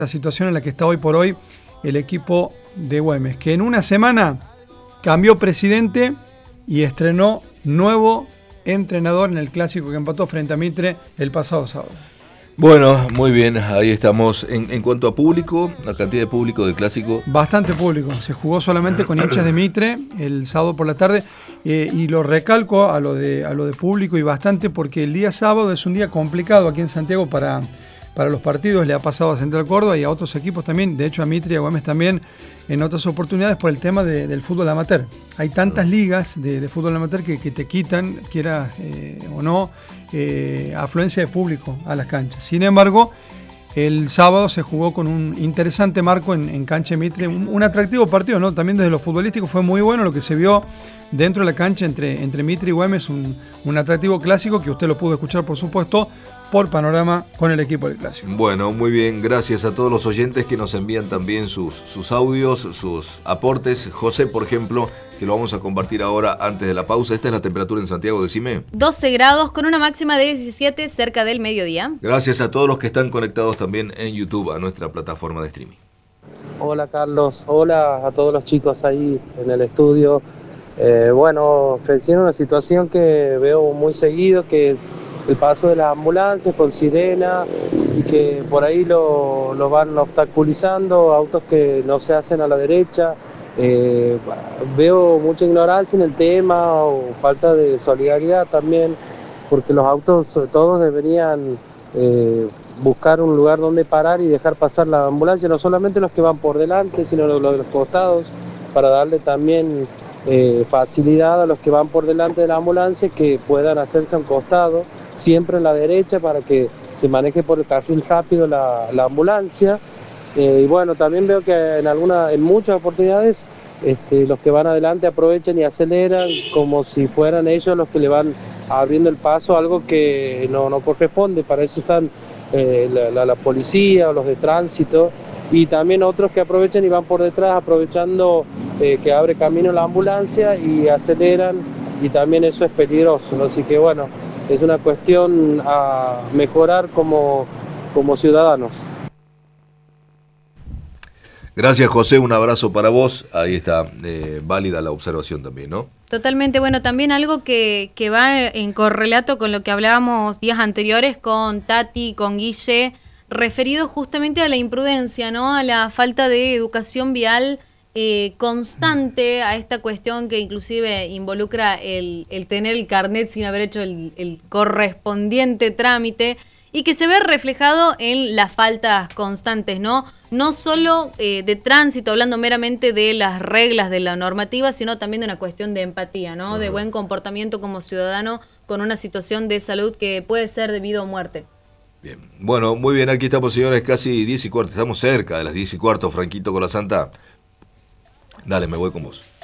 la situación en la que está hoy por hoy el equipo de Güemes, que en una semana cambió presidente y estrenó nuevo entrenador en el clásico que empató frente a Mitre el pasado sábado. Bueno, muy bien, ahí estamos. En cuanto a público, la cantidad de público del clásico. Bastante público, se jugó solamente con hinchas de Mitre el sábado por la tarde, y lo recalco a lo de público y bastante porque el día sábado es un día complicado aquí en Santiago para los partidos. Le ha pasado a Central Córdoba y a otros equipos también, de hecho a Mitre y a Güemes también en otras oportunidades por el tema del fútbol amateur. Hay tantas ligas de fútbol amateur que te quitan, quieras o no, afluencia de público a las canchas. Sin embargo, el sábado se jugó con un interesante marco en cancha de Mitre, un atractivo partido, ¿no? También desde lo futbolístico fue muy bueno lo que se vio dentro de la cancha entre Mitre y Güemes, un atractivo clásico que usted lo pudo escuchar, por supuesto, por Panorama con el equipo del clásico. Bueno, muy bien, gracias a todos los oyentes que nos envían también sus audios, sus aportes. José, por ejemplo, que lo vamos a compartir ahora antes de la pausa. Esta es la temperatura en Santiago, decime. 12 grados con una máxima de 17 cerca del mediodía. Gracias a todos los que están conectados también en YouTube a nuestra plataforma de streaming. Hola Carlos, hola a todos los chicos ahí en el estudio. Bueno, ofrecieron una situación que veo muy seguido, que es el paso de las ambulancias con sirena y que por ahí lo van obstaculizando, autos que no se hacen a la derecha. Veo mucha ignorancia en el tema o falta de solidaridad también, porque los autos todos deberían buscar un lugar donde parar y dejar pasar la ambulancia, no solamente los que van por delante, sino los de los costados, para darle también facilidad a los que van por delante de la ambulancia que puedan hacerse a un costado, siempre en la derecha, para que se maneje por el carril rápido la ambulancia. Y bueno, también veo que en muchas oportunidades los que van adelante aprovechan y aceleran como si fueran ellos los que le van abriendo el paso, algo que no corresponde. Para eso están la policía o los de tránsito, y también otros que aprovechan y van por detrás aprovechando que abre camino la ambulancia y aceleran, y también eso es peligroso, ¿no? Así que bueno, es una cuestión a mejorar como ciudadanos. Gracias, José, un abrazo para vos. Ahí está válida la observación también, ¿no? Totalmente, bueno, también algo que va en correlato con lo que hablábamos días anteriores con Tati, con Guille, referido justamente a la imprudencia, ¿no? A la falta de educación vial constante, a esta cuestión que inclusive involucra el tener el carnet sin haber hecho el correspondiente trámite, y que se ve reflejado en las faltas constantes, ¿no? No solo de tránsito, hablando meramente de las reglas de la normativa, sino también de una cuestión de empatía, ¿no? De buen comportamiento como ciudadano con una situación de salud que puede ser de vida o muerte. Bien, bueno, muy bien, aquí estamos, señores, casi 10:15, estamos cerca de las 10:15, Franquito con la Santa. Dale, me voy con vos.